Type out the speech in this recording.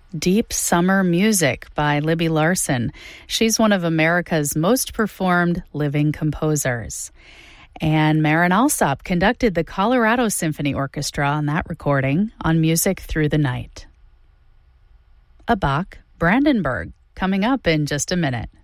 Deep Summer Music by Libby Larsen. She's one of America's most performed living composers. And Marin Alsop conducted the Colorado Symphony Orchestra on that recording on Music Through the Night. A Bach Brandenburg coming up in just a minute.